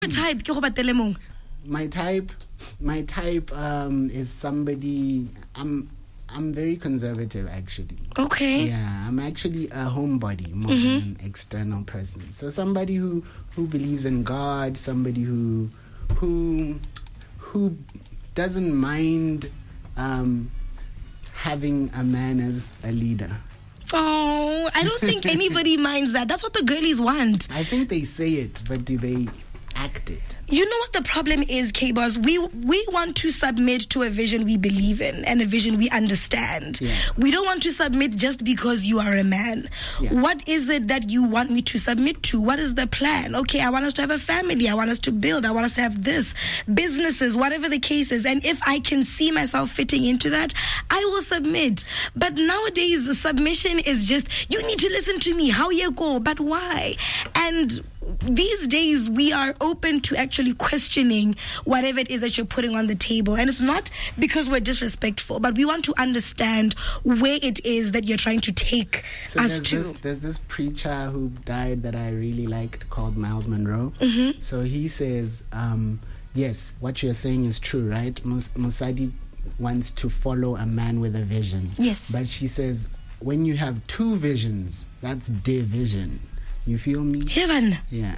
type ke go batele mong. My type is somebody. I'm very conservative, actually. Okay. Yeah, I'm actually a homebody more than an external person. So somebody who believes in God, somebody who doesn't mind having a man as a leader. Oh, I don't think anybody minds that. That's what the girlies want. I think they say it, but do they act it? You know what the problem is, K-Boss? We want to submit to a vision we believe in and a vision we understand. Yeah. We don't want to submit just because you are a man. Yeah. What is it that you want me to submit to? What is the plan? Okay, I want us to have a family. I want us to build. I want us to have this, businesses, whatever the case is. And if I can see myself fitting into that, I will submit. But nowadays, submission is just, you need to listen to me. How you go? But why? And these days we are open to actually questioning whatever it is that you're putting on the table, and it's not because we're disrespectful, but we want to understand where it is that you're trying to take us to. There's this preacher who died that I really liked called Miles Monroe. So he says, yes, what you're saying is true, right? Mosadi wants to follow a man with a vision. Yes. But she says, when you have two visions, that's division. You feel me? Heaven. Yeah.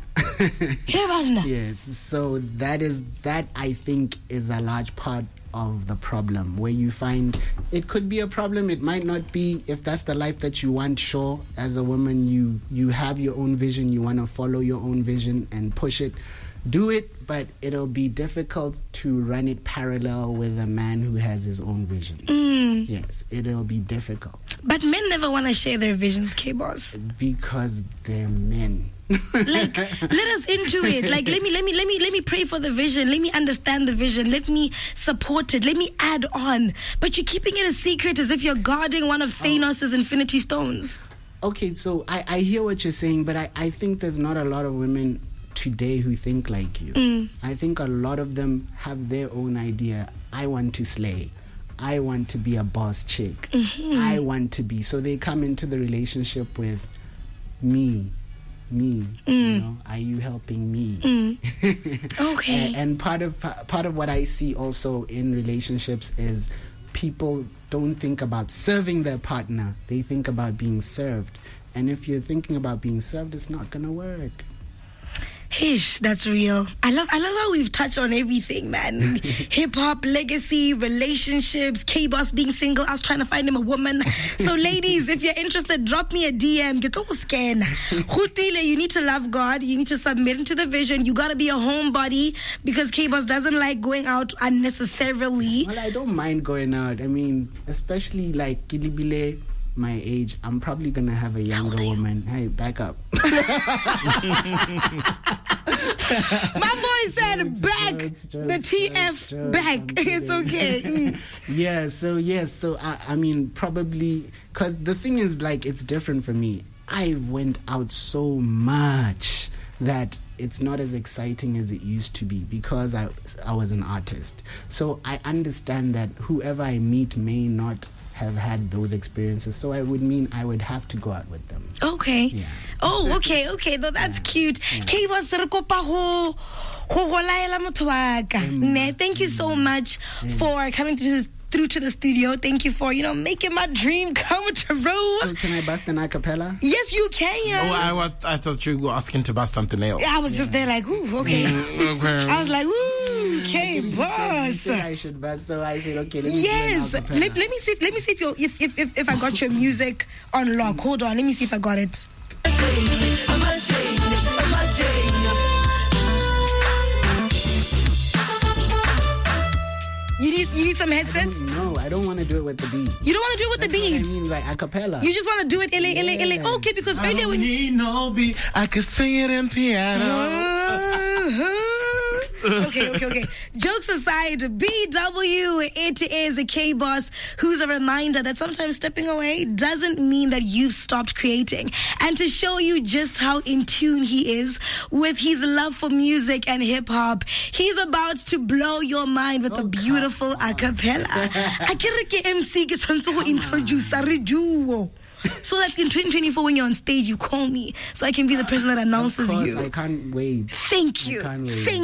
Heaven. Yes. So that I think is a large part of the problem, where you find it could be a problem, it might not be. If that's the life that you want, sure, as a woman you have your own vision, you want to follow your own vision and push it, do it, but it'll be difficult to run it parallel with a man who has his own vision. Yes, it'll be difficult. But men never want to share their visions, K-Boss. Because they're men. Like, let us into it. Like, let me pray for the vision. Let me understand the vision. Let me support it. Let me add on. But you're keeping it a secret as if you're guarding one of Thanos' Infinity Stones. Okay, so I hear what you're saying, but I think there's not a lot of women today who think like you. I think a lot of them have their own idea. I want to slay. I want to be a boss chick. I want to be. So they come into the relationship with me. You know, are you helping me? Okay. And part of what I see also in relationships is people don't think about serving their partner. They think about being served. And if you're thinking about being served, it's not gonna work. Hish, that's real. I love how we've touched on everything, man. Hip-hop, legacy, relationships, K-Boss being single. I was trying to find him a woman. So ladies, if you're interested, drop me a DM. Get over scan. You need to love God. You need to submit into the vision. You gotta be a homebody, because K-Boss doesn't like going out unnecessarily. Well, I don't mind going out. I mean, especially like Kilibile, my age, I'm probably gonna have a younger woman. Hey, back up. My boy said back. The TF back. It's okay. Yeah, so I mean, probably, because the thing is, like, it's different for me. I went out so much that it's not as exciting as it used to be, because I was an artist. So I understand that whoever I meet may not have had those experiences, so I would have to go out with them. Okay. Yeah. Oh, okay. Though that's cute. K-Boss, re kopa go laela motho wa ka. Thank you so much for coming through to the studio. Thank you for, making my dream come true. So can I bust an acapella? Yes, you can. Oh, I thought you were asking to bust something else. I was just there like, ooh, okay. Okay. I was like, ooh, K-Boss. I should bust, so I said, okay, let me yes. do an acapella. Let me see if I got your music on lock. Hold on, let me see if I got it. You need some headsets? No, I don't want to do it with the beat. You don't want to do it with the beat? What I mean, like acapella. You just want to do it ele. Okay, because earlier when you no beat, I could sing it in piano. Okay. Jokes aside, BW, it is a K-Boss who's a reminder that sometimes stepping away doesn't mean that you've stopped creating. And to show you just how in tune he is with his love for music and hip-hop, he's about to blow your mind with a beautiful acapella. I can MC ke tshwantse go introduce re duo. so that in 2024 when you're on stage, you call me so I can be the person that announces Of course, you. I can't wait. Thank you. I can't wait. Thank